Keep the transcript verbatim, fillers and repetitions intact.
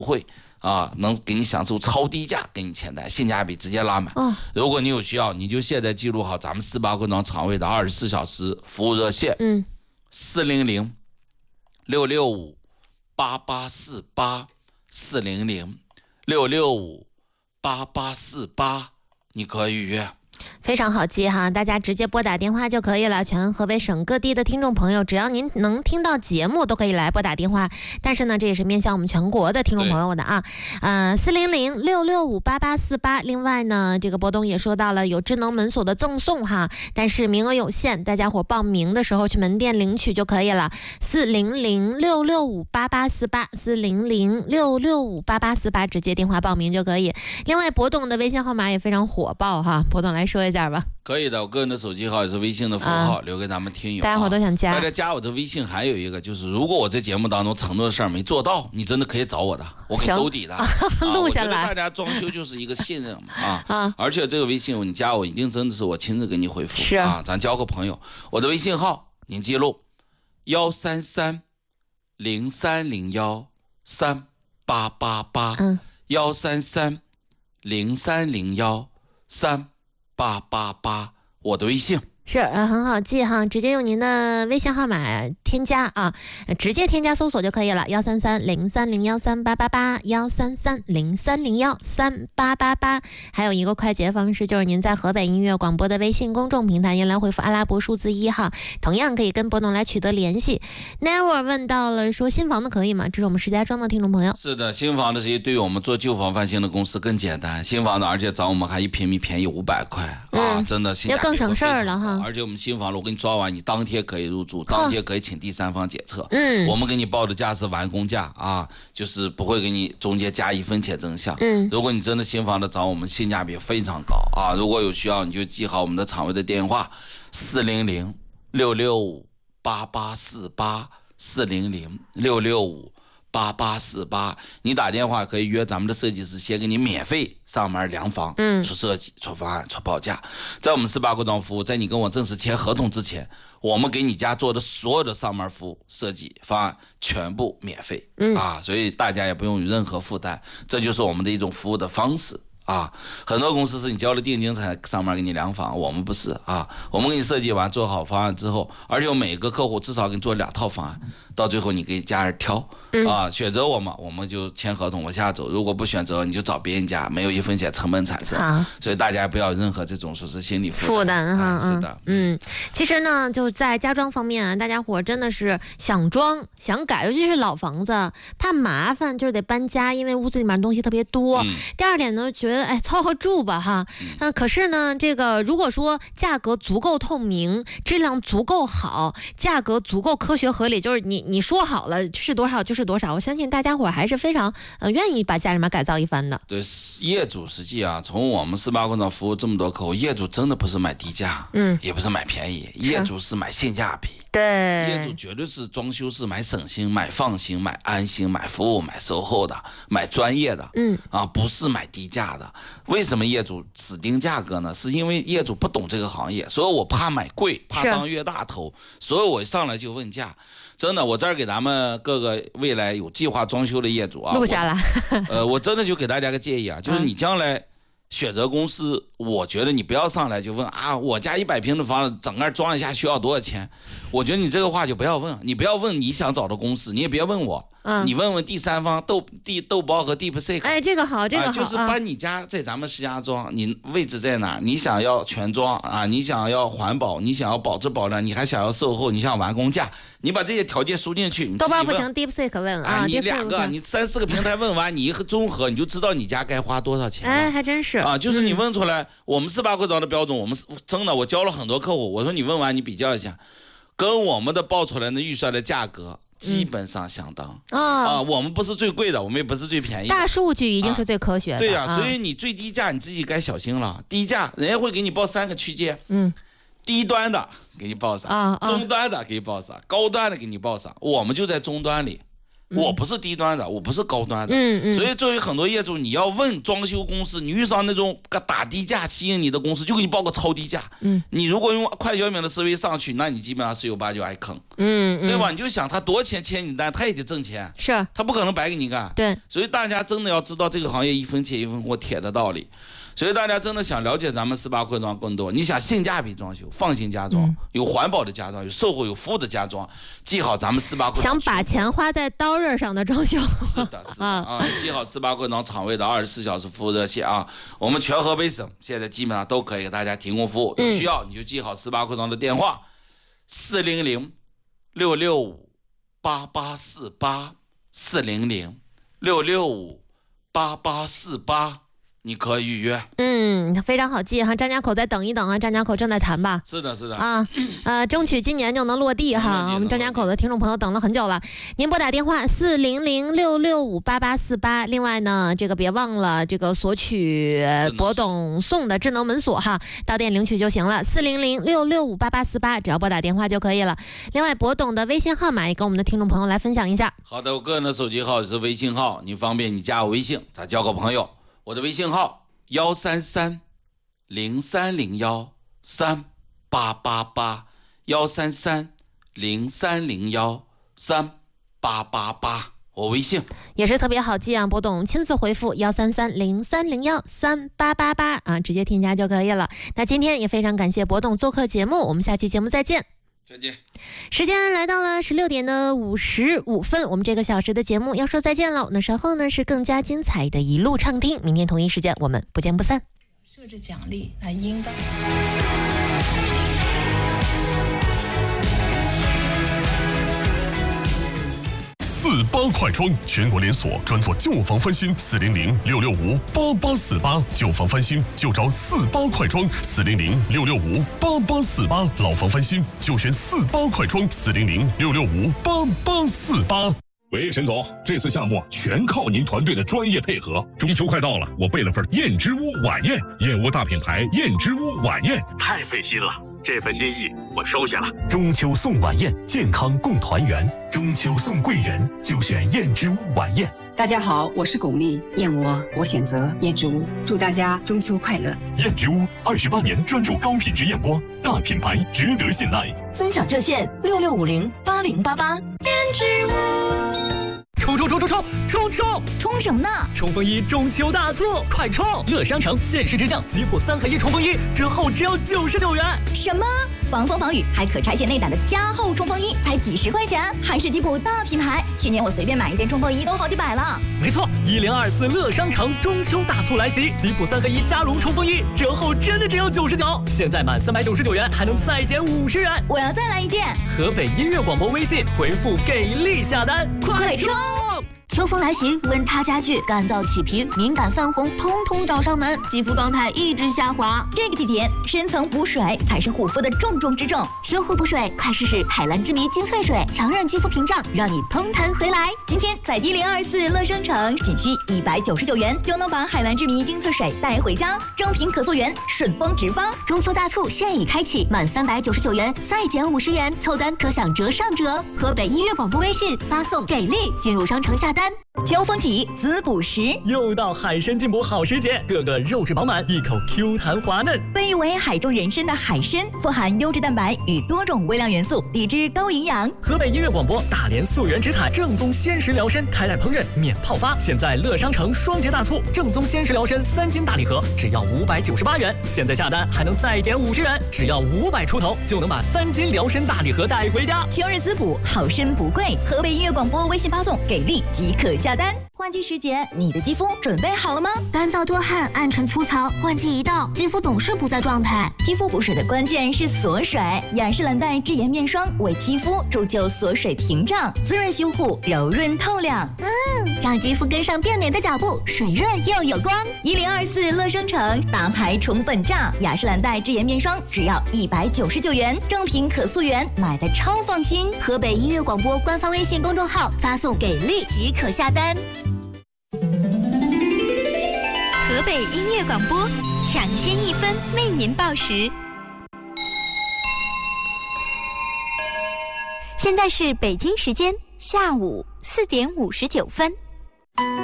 惠啊，能给你享受超低价给你钱贷，性价比直接拉满。 哦， 如果你有需要，你就现在记录好咱们四八贵庄厂位的二十四小时服务热线， 嗯， 四零零六六五八八四八，四零零六六五八八四八，你可以预约。 非常好记哈，大家直接拨打电话就可以了。全河北省各地的听众朋友，只要您能听到节目，都可以来拨打电话。但是呢，这也是面向我们全国的听众朋友的啊。呃，四零零六六五八八四八。另外呢，这个波东也说到了有智能门锁的赠送哈，但是名额有限，大家伙报名的时候去门店领取就可以了。四零零六六五八八四八，四零零六六五八八四八，直接电话报名就可以。另外，波东的微信号码也非常火爆哈，波东来说一下吧。 可以的，我个人的手机号也是微信的符号，啊、留给咱们听友、啊。 大家伙都想加， 大家加我的微信还有一个就是，如果我在节目当中承诺的事儿没做到，你真的可以找我的，我给兜底的。啊、 录下来。 我觉得大家装修就是一个信任嘛啊啊！而且这个微信你加我，一定真的是我亲自给你回复。 是啊，咱交个朋友。我的微信号您记录：幺三三零三零幺三八八八。嗯。幺三三零三零幺三八八八，我的微信是呃很好记哈，直接用您的微信号码添加啊，直接添加搜索就可以了。幺三三零三零幺三八八八，幺三三零三零幺三八八八。还有一个快捷方式，就是您在河北音乐广播的微信公众平台，您来回复阿拉伯数字一哈，同样可以跟波东来取得联系。Never 问到了说新房的可以吗？这是我们石家庄的听众朋友。 是的，新房的这些对于我们做旧房翻新的公司更简单，新房的而且找我们还一平米便宜五百块啊，嗯、真的要更省事儿了哈。 而且我们新房了，我给你抓完，你当天可以入住，当天可以请第三方检测。 嗯， 我们给你报的价是完工价啊，就是不会给你中间加一分钱增项。 嗯， 如果你真的新房的找我们，性价比非常高啊。如果有需要，你就记好我们的厂位的电话：四零零六六五八八四八，四零零六六五八八四八。你打电话可以约咱们的设计师，先给你免费上门量房， 嗯， 出设计、出方案、出报价。在我们四八贵庄服务，在你跟我正式签合同之前，我们给你家做的所有的上门服务、设计方案全部免费， 嗯啊，所以大家也不用有任何负担，这就是我们的一种服务的方式。啊，很多公司是你交了定金才上门给你量房，我们不是啊，我们给你设计完做好方案之后，而且我每个客户至少给你做两套方案，到最后你给家人挑、嗯、啊，选择我们我们就签合同往下走，如果不选择你就找别人家，没有一分钱成本产生，所以大家不要有任何这种说是心理负担哈、 啊。是的，嗯，其实呢就在家装方面啊，大家伙真的是想装想改，尤其是老房子怕麻烦，就是得搬家，因为屋子里面东西特别多。嗯、第二点呢，觉得哎凑合住吧哈，那、嗯、可是呢，这个如果说价格足够透明，质量足够好，价格足够科学合理，就是你你说好了是多少就是多少，我相信大家伙还是非常呃愿意把家里面改造一番的。 对，业主实际啊，从我们四八贵庄服务这么多客户，业主真的不是买低价， 嗯， 也不是买便宜，业主是买性价比。 对， 业主绝对是装修是买省心、买放心、买安心、买服务、买售后的、买专业的， 嗯啊，不是买低价的。为什么业主指定价格呢？是因为业主不懂这个行业，所以我怕买贵，怕当冤大头，所以我上来就问价。真的，我这儿给咱们各个未来有计划装修的业主啊， 录下来。 呃，我真的就给大家个建议啊，就是你将来选择公司，我觉得你不要上来就问啊，我家一百平的房子整个装一下需要多少钱？我觉得你这个话就不要问，你不要问你想找的公司，你也别问我，嗯，你问问第三方豆地豆包和 DeepSeek。 哎，这个好，这个好， 啊、就是把你家在咱们石家庄，你位置在哪？你想要全装啊？你想要环保？你想要保质保量？你还想要售后？你想完工价？你把这些条件输进去，你豆包不行 ，DeepSeek 问啊， 你两个，你三四个平台问完，你一综合，你就知道你家该花多少钱了。 哎，还真是啊，就是你问出来，嗯、我们四八贵庄的标准，我们真的，我教了很多客户，我说你问完你比较一下，跟我们的报出来的预算的价格基本上相当、 嗯、 啊、 哦、 我们不是最贵的，我们也不是最便宜的， 大数据一定是最科学的。 啊、对呀、 啊， 所以你最低价你自己该小心了。低价人家会给你报三个区间， 嗯。 低端的给你报啥、 啊啊、 中端的给你报啥，高端的给你报啥，我们就在中端里、嗯、我不是低端的，我不是高端的， 嗯嗯， 所以作为很多业主，你要问装修公司，你遇上那种打低价吸引你的公司，就给你报个超低价， 嗯， 你如果用快消敏的思维上去，那你基本上十有八九挨坑， 嗯嗯， 对吧？你就想他多钱签你单，他也得挣钱， 是， 他不可能白给你干。 对， 所以大家真的要知道这个行业一分钱一分货铁的道理。所以大家真的想了解咱们四八快装更多，你想性价比装修、放心家装、嗯，有环保的家装，有售后有服务的家装，记好咱们四八快装。 想把钱花在刀刃上的装修。 是的，是的啊，啊记好四八快装厂卫的二十四小时服务热线啊，我们全河北省现在基本上都可以给大家提供服务，有需要你就记好四八快装的电话：四零零六六五八八四八，四零零六六五八八四八。你可以预约， 嗯，非常好记哈。张家口再等一等啊，张家口正在谈吧？ 是的，是的啊，呃，争取今年就能落地哈。我们张家口的听众朋友等了很久了，您拨打电话四零零六六五八八四八。另外呢，这个别忘了这个索取博董送的智能门锁哈，到店领取就行了。四零零六六五八八四八，只要拨打电话就可以了。另外，博董的微信号码也跟我们的听众朋友来分享一下。 好的，我个人的手机号是微信号，你方便你加我微信，咱交个朋友。我的微信号幺三三零三零幺三八八八，幺三三零三零幺三八八八，我微信也是特别好记啊，博董亲自回复幺三三零三零幺三八八八啊，直接添加就可以了。那今天也非常感谢博董做客节目，我们下期节目再见。 再见。 时间来到了十六点的五十五分，我们这个小时的节目要说再见了。那稍后呢是更加精彩的一路畅听，明天同一时间我们不见不散。 设置奖励来引导。 四八快装全国连锁，专做旧房翻新，四零零六六五八八四八，旧房翻新就找四八快装，四零零六六五八八四八，老房翻新就选四八快装，四零零六六五八八四八。 喂，沈总，这次项目全靠您团队的专业配合。中秋快到了，我备了份燕之屋晚宴，燕窝大品牌燕之屋晚宴，太费心了。这份心意我收下了。 中秋送晚宴，健康共团圆。中秋送贵人，就选燕之屋晚宴。 大家好，我是巩俐，燕窝我选择燕之屋，祝大家中秋快乐。 燕之屋二十八年专注高品质燕窝，大品牌值得信赖。 尊享热线六六五零八零八八。燕之屋。 冲冲冲冲冲冲冲！ 冲什么呢？ 冲锋衣中秋大促，快冲！乐商城限时直降吉普三合一冲锋衣，折后只要九十九元。 什么？防风防雨还可拆卸内胆的加厚冲锋衣，才几十块钱，还是吉普大品牌。去年我随便买一件冲锋衣都好几百了。 没错，一零二四乐商城中秋大促来袭，吉普三合一加绒冲锋衣折后真的只有九十九，现在满三百九十九元还能再减五十元。 我要再来一件。 河北音乐广播微信回复给力下单， 快冲！秋风来袭，温差加剧，干燥起皮，敏感泛红，通通找上门，肌肤状态一直下滑。这个季节，深层补水才是护肤的重中之重。学护补水，快试试海蓝之谜精粹水，强韧肌肤屏障，让你嘭弹回来。今天在一零二四乐商城，仅需一百九十九元就能把海蓝之谜精粹水带回家，正品可溯源，顺丰直发。中秋大促现已开启，满三百九十九元再减五十元，凑单可享折上折。河北音乐广播微信发送给力进入商城下单。秋风起，滋补时， 又到海参进补好时节，个个肉质饱满，一口 Q 弹滑嫩。 被誉为海中人参的海参，富含优质蛋白与多种微量元素，抵制高营养。 河北音乐广播大连溯源植采正宗鲜食疗参，开袋烹饪免泡发。现在乐商城双节大促，正宗鲜食疗参三斤大礼盒只要五百九十八元，现在下单还能再减五十元，只要五百出头就能把三斤疗参大礼盒带回家。 秋日滋补，好参不贵。河北音乐广播微信发送给力即可下单。换季时节，你的肌肤准备好了吗？干燥多汗、暗沉粗糙，换季一到，肌肤总是不在状态。肌肤补水的关键是锁水，雅诗兰黛智颜面霜为肌肤铸就锁水屏障，滋润修护，柔润透亮。嗯，让肌肤跟上变美的脚步，水润又有光。一零二四乐商城大牌宠粉价，雅诗兰黛智颜面霜只要一百九十九元，正品可溯源，买的超放心。河北音乐广播官方微信公众号发送给力即可下单。 河北音乐广播抢先一分为您报时，现在是北京时间下午四点五十九分。